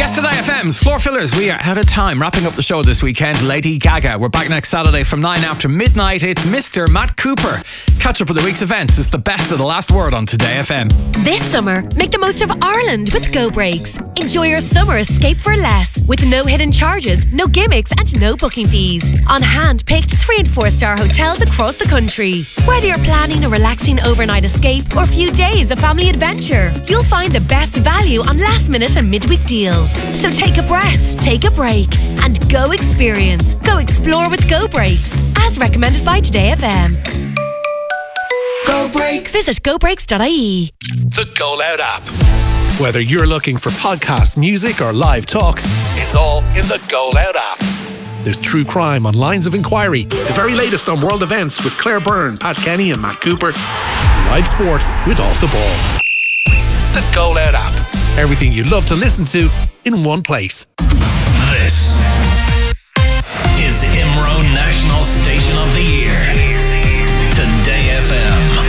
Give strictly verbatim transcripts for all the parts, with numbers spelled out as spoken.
Yesterday F M's Floor Fillers, we are out of time. Wrapping up the show this weekend, Lady Gaga. We're back next Saturday from nine after midnight. It's Mister Matt Cooper. Catch up with the week's events. It's the best of the last word on Today F M. This summer, make the most of Ireland with Go Breaks. Enjoy your summer escape for less, with no hidden charges, no gimmicks and no booking fees. On hand-picked three and four star hotels across the country. Whether you're planning a relaxing overnight escape or a few days of family adventure, you'll find the best value on last minute and midweek deals. So take a breath, take a break, and go experience. Go explore with Go Breaks, as recommended by Today F M. Go Breaks. Visit go breaks dot I E. The Go Loud app. Whether you're looking for podcast, music, or live talk, it's all in the Go Loud app. There's true crime on Lines of Inquiry, the very latest on world events with Claire Byrne, Pat Kenny, and Matt Cooper, and live sport with Off the Ball. The Go Loud app. Everything you love to listen to in one place. This is Imro National Station of the Year. Today F M.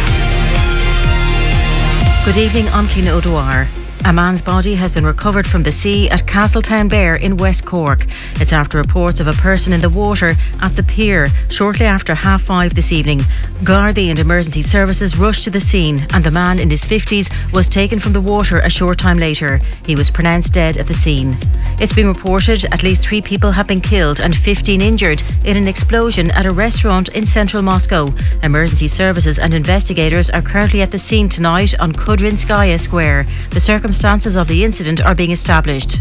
Good evening, I'm Cliona O'Dwyer. A man's body has been recovered from the sea at Castletownbere in West Cork. It's after reports of a person in the water at the pier shortly after half five this evening. Gardaí and emergency services rushed to the scene, and the man in his fifties was taken from the water a short time later. He was pronounced dead at the scene. It's been reported at least three people have been killed and fifteen injured in an explosion at a restaurant in central Moscow. Emergency services and investigators are currently at the scene tonight on Kudrinskaya Square. The circumstances of the incident are being established.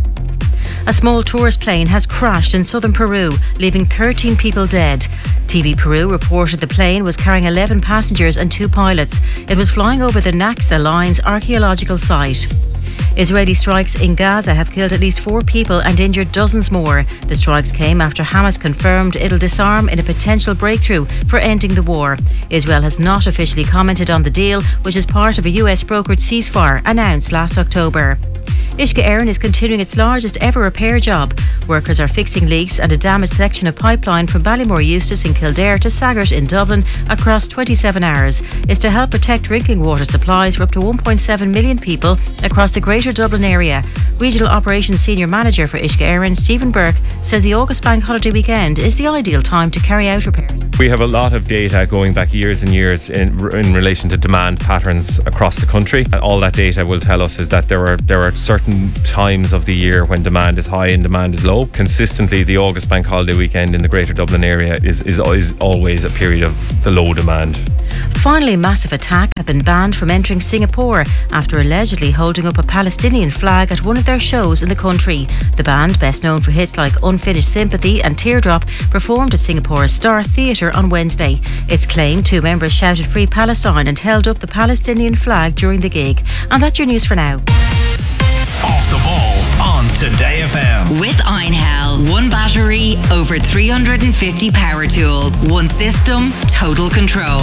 A small tourist plane has crashed in southern Peru, leaving thirteen people dead. T V Peru reported the plane was carrying eleven passengers and two pilots. It was flying over the Naxa Line's archaeological site. Israeli strikes in Gaza have killed at least four people and injured dozens more. The strikes came after Hamas confirmed it'll disarm in a potential breakthrough for ending the war. Israel has not officially commented on the deal, which is part of a U S brokered ceasefire announced last October. Uisce Éireann is continuing its largest ever repair job. Workers are fixing leaks at a damaged section of pipeline from Ballymore Eustace in Kildare to Saggart in Dublin across twenty-seven hours. It's to help protect drinking water supplies for up to one point seven million people across the Greater Dublin area. Regional Operations Senior Manager for Uisce Éireann, Stephen Burke, says the August Bank holiday weekend is the ideal time to carry out repairs. We have a lot of data going back years and years in, in relation to demand patterns across the country. And all that data will tell us is that there are there are certain times of the year when demand is high and demand is low. Consistently, the August Bank holiday weekend in the Greater Dublin area is, is, is always a period of the low demand. Finally, Massive Attack have been banned from entering Singapore after allegedly holding up a Palestinian flag at one of their shows in the country. The band, best known for hits like Unfinished Sympathy and Teardrop, performed at Singapore's Star Theatre on Wednesday. It's claimed two members shouted Free Palestine and held up the Palestinian flag during the gig. And that's your news for now. Off the Ball on Today F M. With Einhell, one battery, over three hundred fifty power tools, one system, total control.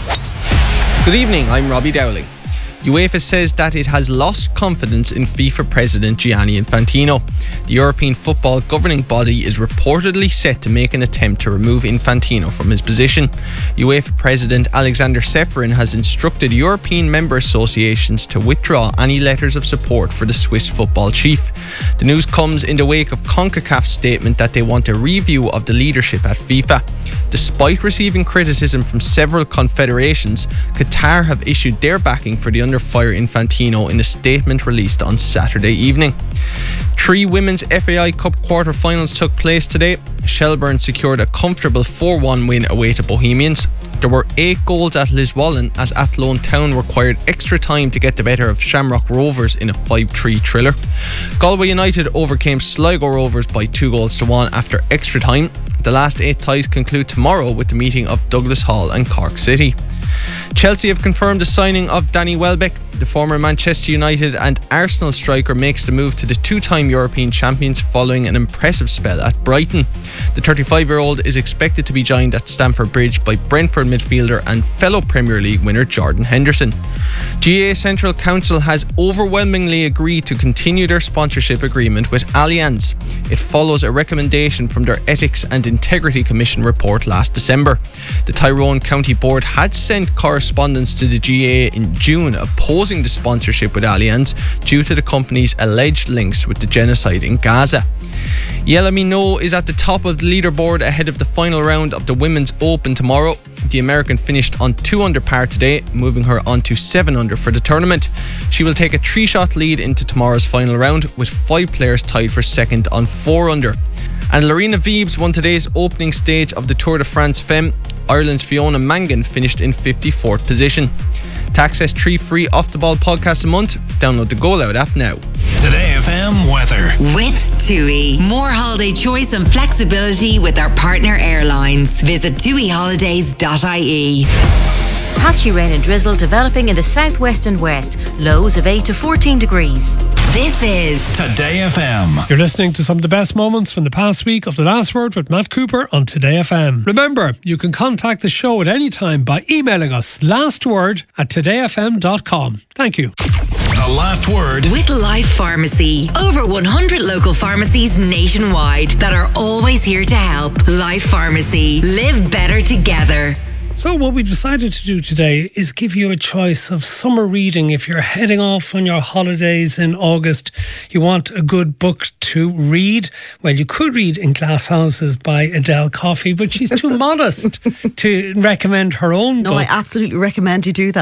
Good evening, I'm Robbie Dowling. UEFA says that it has lost confidence in FIFA President Gianni Infantino. The European football governing body is reportedly set to make an attempt to remove Infantino from his position. UEFA President Alexander Seferin has instructed European member associations to withdraw any letters of support for the Swiss football chief. The news comes in the wake of CONCACAF's statement that they want a review of the leadership at FIFA. Despite receiving criticism from several confederations, Qatar have issued their backing for the under fire Infantino in a statement released on Saturday evening. Three women's F A I Cup quarter-finals took place today. Shelbourne secured a comfortable four one win away to Bohemians. There were eight goals at Liswallen as Athlone Town required extra time to get the better of Shamrock Rovers in a five three thriller. Galway United overcame Sligo Rovers by two goals to one after extra time. The last eight ties conclude tomorrow with the meeting of Douglas Hall and Cork City. Chelsea have confirmed the signing of Danny Welbeck. The former Manchester United and Arsenal striker makes the move to the two-time European champions following an impressive spell at Brighton. The thirty-five-year-old is expected to be joined at Stamford Bridge by Brentford midfielder and fellow Premier League winner Jordan Henderson. G A A Central Council has overwhelmingly agreed to continue their sponsorship agreement with Allianz. It follows a recommendation from their Ethics and Integrity Commission report last December. The Tyrone County Board had sent correspondence correspondence to the G A A in June opposing the sponsorship with Allianz due to the company's alleged links with the genocide in Gaza. Yela Mino is at the top of the leaderboard ahead of the final round of the Women's Open tomorrow. The American finished on two under par today, moving her on to seven under for the tournament. She will take a three-shot lead into tomorrow's final round, with five players tied for second on four under. And Lorena Viebs won today's opening stage of the Tour de France Femme. Ireland's Fiona Mangan finished in fifty-fourth position. To access three free Off The Ball podcasts a month, download the Go Loud app now. Today F M weather. With TUI. More holiday choice and flexibility with our partner airlines. Visit tui holidays dot I E. Patchy rain and drizzle developing in the southwest and west. Lows of eight to fourteen degrees. This is Today F M. You're listening to some of the best moments from the past week of The Last Word with Matt Cooper on Today F M. Remember, you can contact the show at any time by emailing us lastword at today f m dot com. Thank you. The Last Word with Life Pharmacy. Over one hundred local pharmacies nationwide that are always here to help. Life Pharmacy. Live better together. So what we decided to do today is give you a choice of summer reading. If you're heading off on your holidays in August, you want a good book to read. Well, you could read In Glass Houses by Adele Coffey, but she's too modest to recommend her own no, book. No, I absolutely recommend you do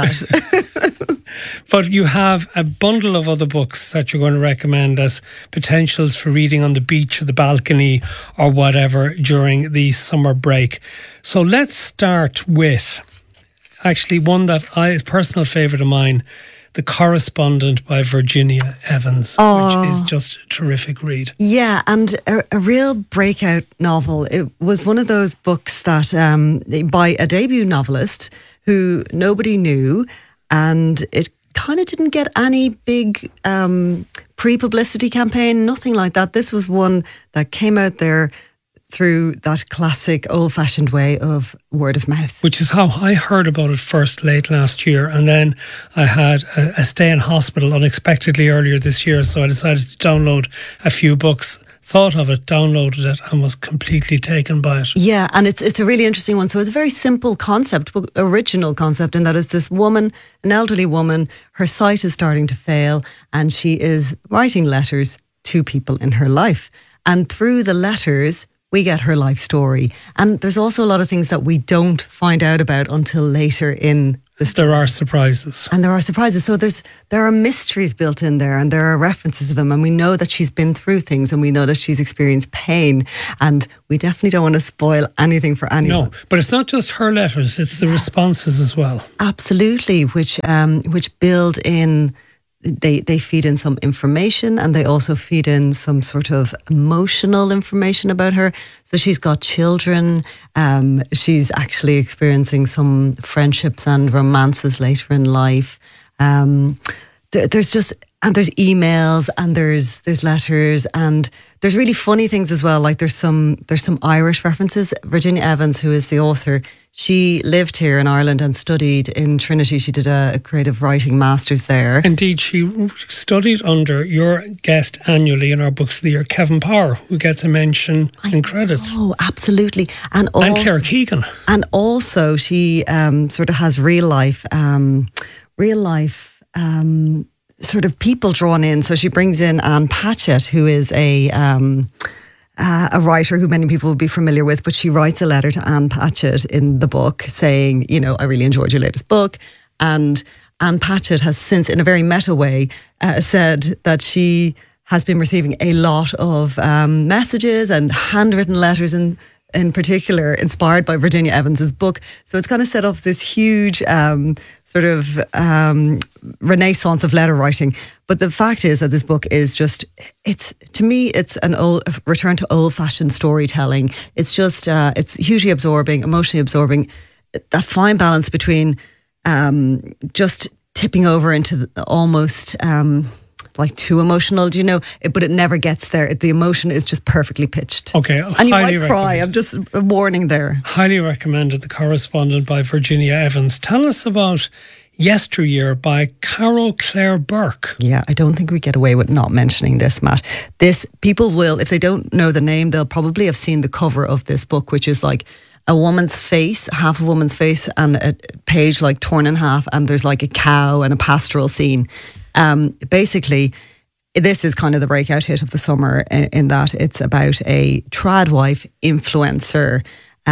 that. But you have a bundle of other books that you're going to recommend as potentials for reading on the beach or the balcony or whatever during the summer break. So let's start with actually one that I, is a personal favourite of mine, The Correspondent by Virginia Evans, oh. which is just a terrific read. Yeah, and a, a real breakout novel. It was one of those books that um, by a debut novelist who nobody knew, and it kind of didn't get any big um, pre-publicity campaign, nothing like that. This was one that came out there through that classic old-fashioned way of word of mouth. Which is how I heard about it first late last year, and then I had a, a stay in hospital unexpectedly earlier this year, so I decided to download a few books, thought of it, downloaded it, and was completely taken by it. Yeah, and it's it's a really interesting one. So it's a very simple concept, original concept, in that it's this woman, an elderly woman, her sight is starting to fail, and she is writing letters to people in her life. And through the letters, we get her life story. And there's also a lot of things that we don't find out about until later in the story. There are surprises. And there are surprises. So there's there are mysteries built in there, and there are references to them. And we know that she's been through things, and we know that she's experienced pain. And we definitely don't want to spoil anything for anyone. No, but it's not just her letters, it's the responses as well. Absolutely, which um, which build in... They they feed in some information, and they also feed in some sort of emotional information about her. So she's got children. Um, she's actually experiencing some friendships and romances later in life. Um, th- there's just and there's emails, and there's there's letters, and there's really funny things as well. Like there's some there's some Irish references. Virginia Evans, who is the author, she lived here in Ireland and studied in Trinity. She did a, a creative writing master's there. Indeed, she studied under your guest annually in our Books of the Year, Kevin Power, who gets a mention I in credits. Oh, absolutely. And, also, and Claire Keegan. And also she um, sort of has real life, um, real life um, sort of people drawn in. So she brings in Anne Patchett, who is a... Um, Uh, a writer who many people will be familiar with, but she writes a letter to Anne Patchett in the book saying, you know, I really enjoyed your latest book. And Anne Patchett has since, in a very meta way, uh, said that she has been receiving a lot of um, messages and handwritten letters, in, in particular, inspired by Virginia Evans's book. So it's kind of set up this huge um, sort of um, renaissance of letter writing. But the fact is that this book is just, it's, to me, it's an old a return to old-fashioned storytelling. It's just, uh, it's hugely absorbing, emotionally absorbing. That fine balance between um, just tipping over into the, almost um, like too emotional, do you know? It, but it never gets there. The emotion is just perfectly pitched. Okay, and you might cry. I'm just a warning there. Highly recommended. The Correspondent by Virginia Evans. Tell us about Yesteryear by Carol Claire Burke. Yeah, I don't think we get away with not mentioning this, Matt. This, people will, if they don't know the name, they'll probably have seen the cover of this book, which is like a woman's face, half a woman's face, and a page like torn in half, and there's like a cow and a pastoral scene. Um, basically, this is kind of the breakout hit of the summer in, in that it's about a trad wife influencer,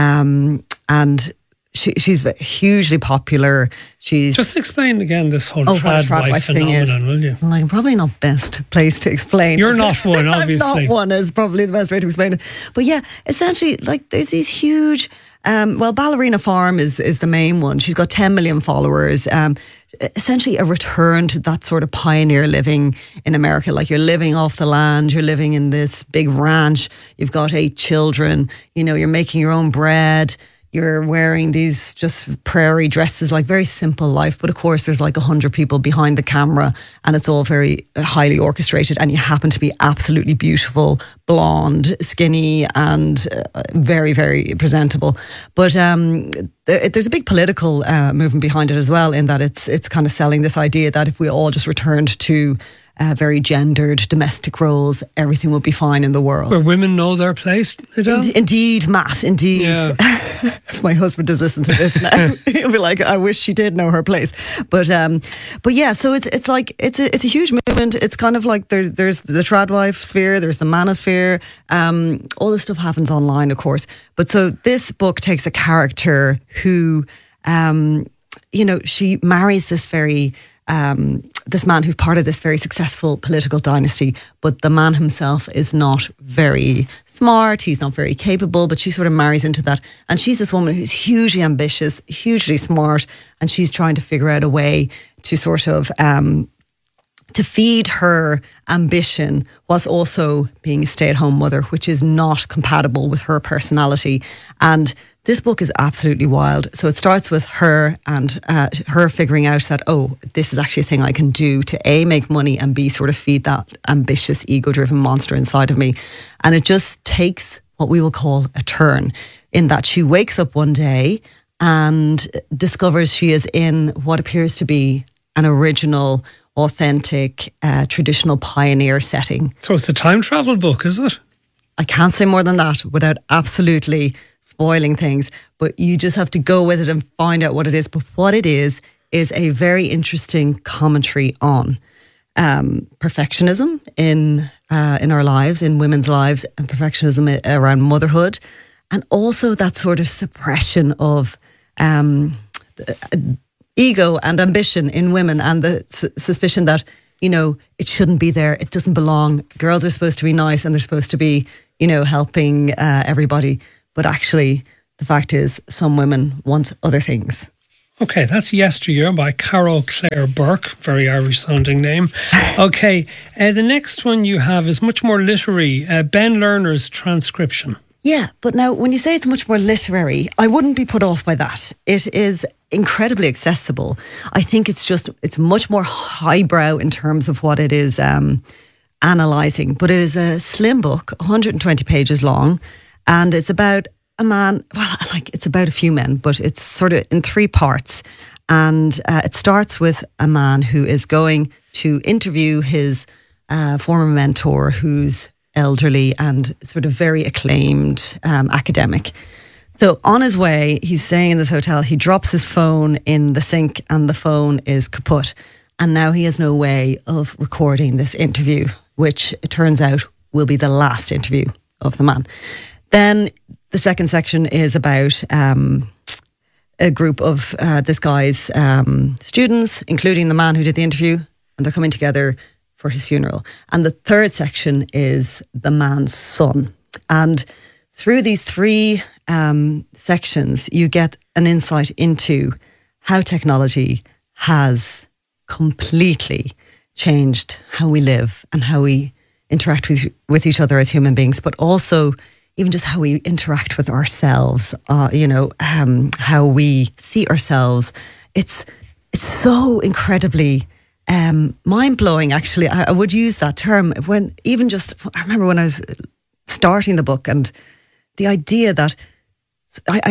um, and She, she's hugely popular. She's just explain again this whole oh, trad, trad wife, wife thing phenomenon, is. will you? Well, I'm probably not best placed to explain. You're not one, obviously. I'm not one is probably the best way to explain it. But yeah, essentially, like there's these huge. Um, well, Ballerina Farm is is the main one. She's got ten million followers. Um, essentially, a return to that sort of pioneer living in America. Like you're living off the land, you're living in this big ranch. You've got eight children. You know, you're making your own bread. You're wearing these just prairie dresses, like very simple life. But of course, there's like a hundred people behind the camera and it's all very highly orchestrated. And you happen to be absolutely beautiful, blonde, skinny and uh, very, very presentable. But um, there, there's a big political uh, movement behind it as well, in that it's it's kind of selling this idea that if we all just returned to Uh, very gendered domestic roles, everything will be fine in the world. Where women know their place. In, indeed, Matt, indeed. Yeah. If my husband does listen to this now, he'll be like, I wish she did know her place. But um, but yeah, so it's it's like it's a it's a huge movement. It's kind of like there's there's the trad wife sphere, there's the manosphere. Um, all this stuff happens online, of course. But so this book takes a character who, um, you know, she marries this very. Um, this man who's part of this very successful political dynasty, but the man himself is not very smart, he's not very capable, but she sort of marries into that. And she's this woman who's hugely ambitious, hugely smart, and she's trying to figure out a way to sort of um, to feed her ambition whilst also being a stay-at-home mother, which is not compatible with her personality. And this book is absolutely wild. So it starts with her and uh, her figuring out that, oh, this is actually a thing I can do to A, make money, and B, sort of feed that ambitious, ego-driven monster inside of me. And it just takes what we will call a turn, in that she wakes up one day and discovers she is in what appears to be an original, authentic, uh, traditional pioneer setting. So it's a time travel book, is it? I can't say more than that without absolutely spoiling things, but you just have to go with it and find out what it is. But what it is, is a very interesting commentary on um, perfectionism in uh, in our lives, in women's lives, and perfectionism around motherhood, and also that sort of suppression of um, ego and ambition in women, and the su- suspicion that, you know, it shouldn't be there, it doesn't belong. Girls are supposed to be nice and they're supposed to be, you know, helping uh, everybody. But actually, the fact is, some women want other things. Okay, that's Yesteryear by Carol Claire Burke. Very Irish-sounding name. Okay, uh, the next one you have is much more literary. Uh, Ben Lerner's Transcription. Yeah, but now, when you say it's much more literary, I wouldn't be put off by that. It is incredibly accessible. I think it's just, it's much more highbrow in terms of what it is um, analysing. But it is a slim book, one hundred twenty pages long. And it's about a man, well, like it's about a few men, but it's sort of in three parts. And uh, it starts with a man who is going to interview his uh, former mentor, who's elderly and sort of very acclaimed um, academic. So on his way, he's staying in this hotel. He drops his phone in the sink and the phone is kaput. And now he has no way of recording this interview, which it turns out will be the last interview of the man. Then the second section is about um, a group of uh, this guy's um, students, including the man who did the interview, and they're coming together for his funeral. And the third section is the man's son. And through these three um, sections, you get an insight into how technology has completely changed how we live and how we interact with, with each other as human beings, but also even just how we interact with ourselves, uh, you know, um, how we see ourselves. It's it's so incredibly um, mind-blowing, actually. I, I would use that term. When even just, I remember when I was starting the book, and the idea that I, I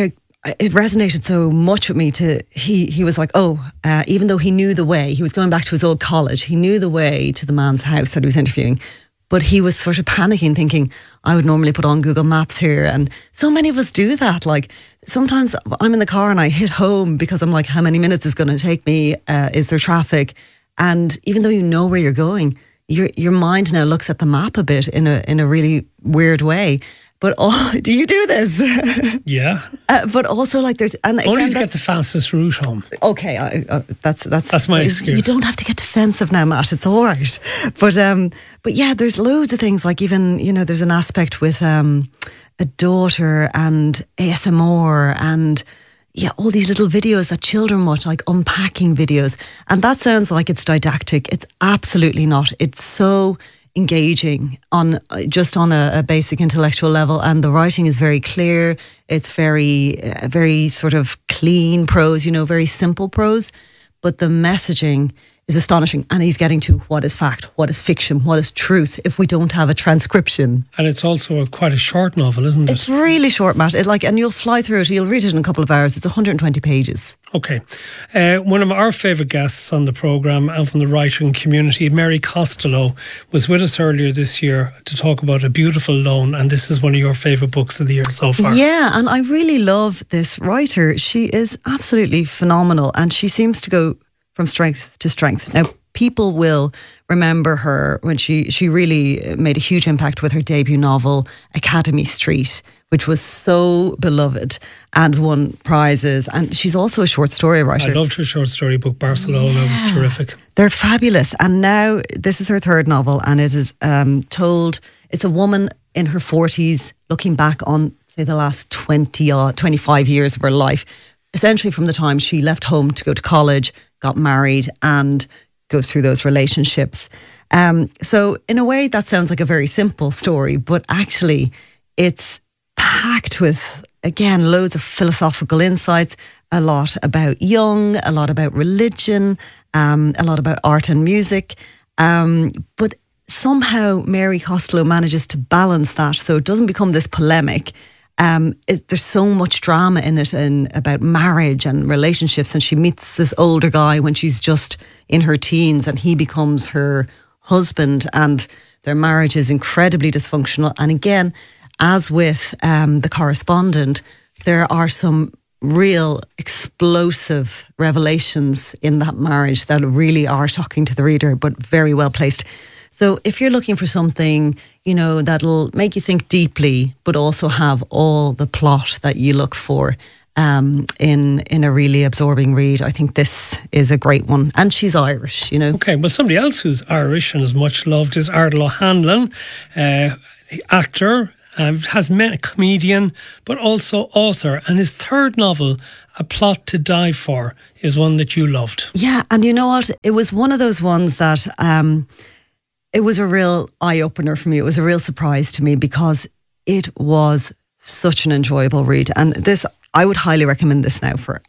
it resonated so much with me. To he he was like, oh, uh, even though he knew the way, he was going back to his old college. He knew the way to the man's house that he was interviewing, but he was sort of panicking, thinking, I would normally put on Google Maps here, and so many of us do that. Like sometimes I'm in the car and I hit home because I'm like, how many minutes is going to take me? Uh, is there traffic? And even though you know where you're going, your your mind now looks at the map a bit in a in a really weird way. But oh, do you do this? Yeah. Uh, but also, like, there's and only again, to get the fastest route home. Okay, I, uh, that's that's that's my excuse. You don't have to get defensive now, Matt. It's all right. But um, but yeah, there's loads of things. Like even you know, there's an aspect with um, a daughter and A S M R and yeah, all these little videos that children watch, like unpacking videos, and that sounds like it's didactic. It's absolutely not. It's so engaging on just on a, a basic intellectual level, and the writing is very clear. It's very uh, very sort of clean prose, you know, very simple prose, but the messaging is astonishing, and he's getting to what is fact, what is fiction, what is truth if we don't have a transcription. And it's also a, quite a short novel, isn't it? It's really short, Matt. It like, and you'll fly through it. You'll read it in a couple of hours. It's one hundred twenty pages. Okay. Uh, one of our favourite guests on the programme and from the writing community, Mary Costello, was with us earlier this year to talk about A Beautiful Loan, and this is one of your favourite books of the year so far. Yeah, and I really love this writer. She is absolutely phenomenal, and she seems to go from strength to strength. Now, people will remember her when she, she really made a huge impact with her debut novel, Academy Street, which was so beloved and won prizes. And she's also a short story writer. I loved her short story book, Barcelona. Yeah. It was terrific. They're fabulous. And now this is her third novel, and it is um, told, it's a woman in her forties looking back on, say, the last twenty or twenty-five years of her life, essentially from the time she left home to go to college, got married, and goes through those relationships. Um, so in a way, that sounds like a very simple story, but actually it's packed with, again, loads of philosophical insights, a lot about Jung, a lot about religion, um, a lot about art and music. Um, but somehow Mary Costello manages to balance that so it doesn't become this polemic. Um, it, there's so much drama in it and about marriage and relationships, and she meets this older guy when she's just in her teens, and he becomes her husband, and their marriage is incredibly dysfunctional. And again, as with um, The Correspondent, there are some real explosive revelations in that marriage that really are shocking to the reader, but very well placed. So if you're looking for something, you know, that'll make you think deeply, but also have all the plot that you look for um, in in a really absorbing read, I think this is a great one. And she's Irish, you know. Okay, well, somebody else who's Irish and is much loved is Ardal O'Hanlon, uh, actor, uh, has met a comedian, but also author. And his third novel, A Plot to Die For, is one that you loved. Yeah, and you know what? It was one of those ones that... Um, It was a real eye-opener for me. It was a real surprise to me because it was such an enjoyable read. And this, I would highly recommend this now for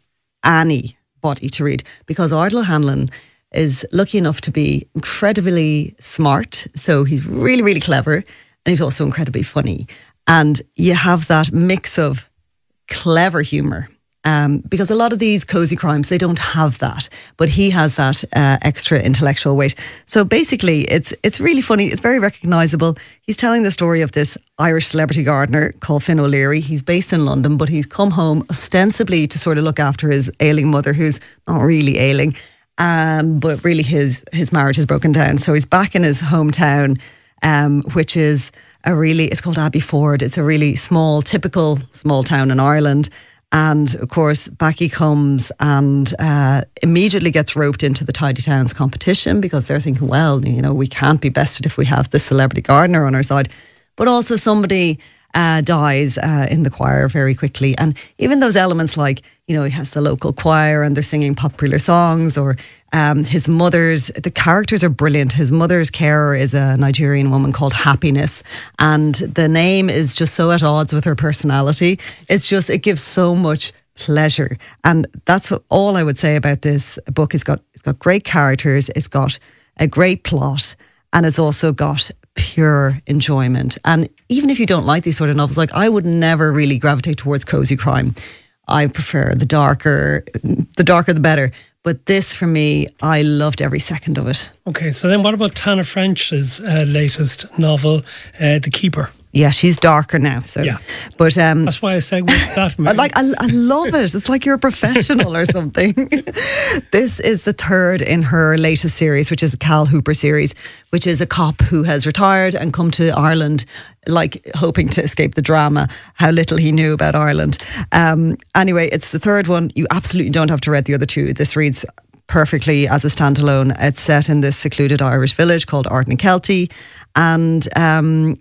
anybody to read, because Ardal O'Hanlon is lucky enough to be incredibly smart. So he's really, really clever, and he's also incredibly funny. And you have that mix of clever humour. Um, because a lot of these cozy crimes, they don't have that, but he has that uh, extra intellectual weight. So basically, it's it's really funny. It's very recognisable. He's telling the story of this Irish celebrity gardener called Finn O'Leary. He's based in London, but he's come home ostensibly to sort of look after his ailing mother, who's not really ailing, um, but really his his marriage has broken down. So he's back in his hometown, um, which is a really, it's called Abbeyford. It's a really small, typical small town in Ireland. And of course, back he comes and uh, immediately gets roped into the Tidy Towns competition, because they're thinking, well, you know, we can't be bested if we have this celebrity gardener on our side. But also somebody uh, dies uh, in the choir very quickly. And even those elements like, you know, he has the local choir and they're singing popular songs, or um, his mother's, the characters are brilliant. His mother's carer is a Nigerian woman called Happiness. And the name is just so at odds with her personality. It's just, it gives so much pleasure. And that's all I would say about this book. It's got, it's got great characters. It's got a great plot, and it's also got pure enjoyment. And even if you don't like these sort of novels, like I would never really gravitate towards cozy crime. I prefer the darker, the darker the better. But this, for me, I loved every second of it. Okay, so then what about Tana French's uh, latest novel, uh, The Keeper? Yeah, she's darker now. So, yeah, but um, that's why I segued that. I like, I, I love it. It's like you're a professional or something. This is the third in her latest series, which is the Cal Hooper series, which is a cop who has retired and come to Ireland, like hoping to escape the drama. How little he knew about Ireland. Um, anyway, it's the third one. You absolutely don't have to read the other two. This reads perfectly as a standalone. It's set in this secluded Irish village called Ardnakelty, and um,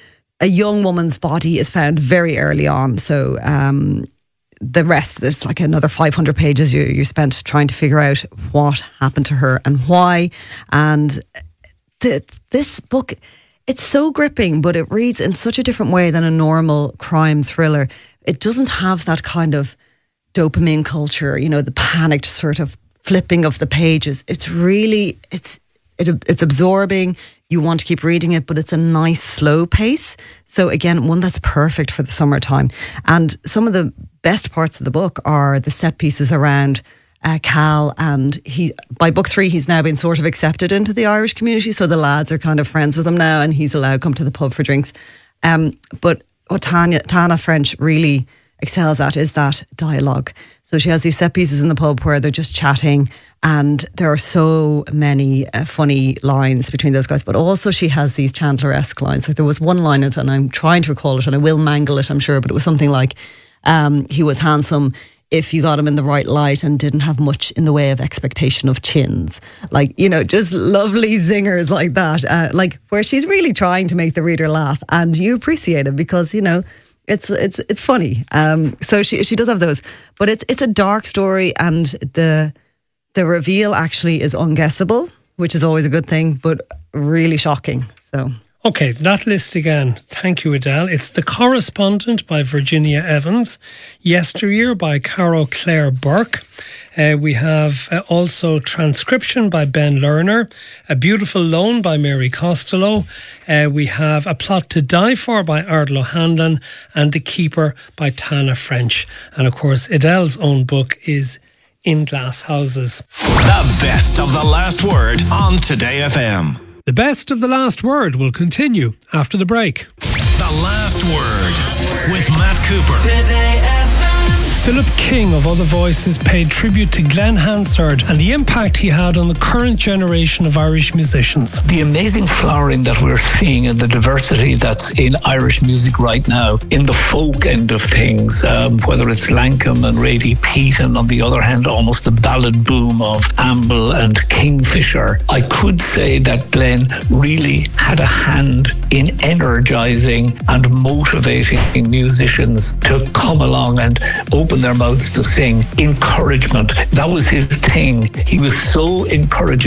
a young woman's body is found very early on. So um, the rest, there's like another five hundred pages you, you spent trying to figure out what happened to her and why. And the, this book, it's so gripping, but it reads in such a different way than a normal crime thriller. It doesn't have that kind of dopamine culture, you know, the panicked sort of flipping of the pages. It's really, it's it, it's absorbing. You want to keep reading it, but it's a nice slow pace. So again, one that's perfect for the summertime. And some of the best parts of the book are the set pieces around uh, Cal, and he by book three he's now been sort of accepted into the Irish community, so the lads are kind of friends with him now, and he's allowed to come to the pub for drinks. Um, but what Tanya, Tana French really excels at is that dialogue. So she has these set pieces in the pub where they're just chatting, and there are so many uh, funny lines between those guys, but also she has these Chandler-esque lines. Like there was one line in it, and I'm trying to recall it, and I will mangle it, I'm sure, but it was something like, um, he was handsome if you got him in the right light and didn't have much in the way of expectation of chins. Like, you know, just lovely zingers like that, uh, like where she's really trying to make the reader laugh, and you appreciate it because, you know, It's it's it's funny. Um, so she she does have those, but it's it's a dark story, and the the reveal actually is unguessable, which is always a good thing, but really shocking. So okay, that list again. Thank you, Adele. It's The Correspondent by Virginia Evans, Yesteryear by Carol Claire Burke. Uh, we have uh, also Transcription by Ben Lerner, A Beautiful Loan by Mary Costello. Uh, we have A Plot to Die For by Ardlo Hanlon, and The Keeper by Tana French. And of course, Adele's own book is In Glass Houses. The best of the last word on Today F M. The best of the last word will continue after the break. The Last Word with Matt Cooper. Today F M. Philip King of Other Voices paid tribute to Glenn Hansard and the impact he had on the current generation of Irish musicians. The amazing flowering that we're seeing and the diversity that's in Irish music right now, in the folk end of things, um, whether it's Lankum and Rady Pete, and on the other hand, almost the ballad boom of Amble and Kingfisher, I could say that Glenn really had a hand in energising and motivating musicians to come along and open their mouths to sing. Encouragement, that was his thing. He was so encouraging